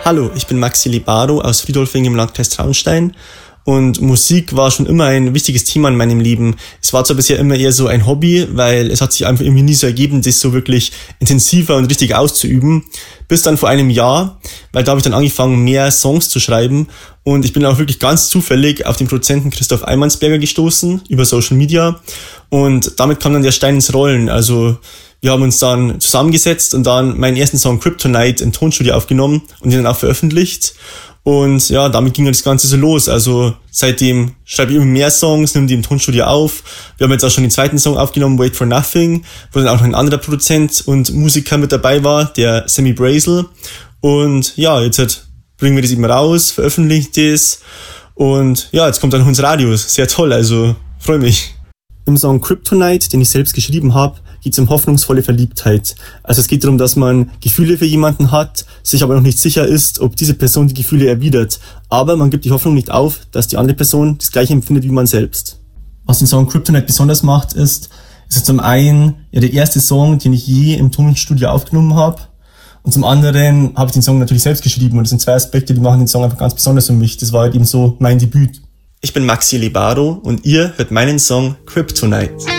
Hallo, ich bin Maxi Libaro aus Friedolfing im Landkreis Traunstein und Musik war schon immer ein wichtiges Thema in meinem Leben. Es war zwar bisher immer eher so ein Hobby, weil es hat sich einfach irgendwie nie so ergeben, das so wirklich intensiver und richtig auszuüben, bis dann vor einem Jahr, weil da habe ich dann angefangen, mehr Songs zu schreiben und ich bin auch wirklich ganz zufällig auf den Produzenten Christoph Eimansberger gestoßen über Social Media und damit kam dann der Stein ins Rollen. Also wir haben uns dann zusammengesetzt und dann meinen ersten Song Kryptonite im Tonstudio aufgenommen und den dann auch veröffentlicht. Und ja, damit ging das Ganze so los. Also seitdem schreibe ich immer mehr Songs, nehme die im Tonstudio auf. Wir haben jetzt auch schon den zweiten Song aufgenommen, Wait for Nothing, wo dann auch noch ein anderer Produzent und Musiker mit dabei war, der Sammy Brazel. Und ja, jetzt bringen wir das eben raus, veröffentlichen das. Und ja, jetzt kommt dann noch ins Radio. Sehr toll, also freue mich. Im Song Kryptonite, den ich selbst geschrieben habe, geht es um hoffnungsvolle Verliebtheit. Also es geht darum, dass man Gefühle für jemanden hat, sich aber noch nicht sicher ist, ob diese Person die Gefühle erwidert. Aber man gibt die Hoffnung nicht auf, dass die andere Person das Gleiche empfindet wie man selbst. Was den Song Kryptonite besonders macht, ist zum einen ja der erste Song, den ich je im Tonstudio aufgenommen habe. Und zum anderen habe ich den Song natürlich selbst geschrieben. Und das sind zwei Aspekte, die machen den Song einfach ganz besonders für mich. Das war halt eben so mein Debüt. Ich bin Maxi Libaro und ihr hört meinen Song Kryptonite.